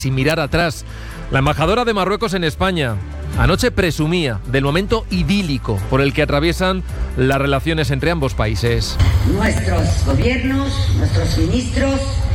sin mirar atrás. La embajadora de Marruecos en España anoche presumía del momento idílico por el que atraviesan las relaciones entre ambos países. Nuestros gobiernos, nuestros ministros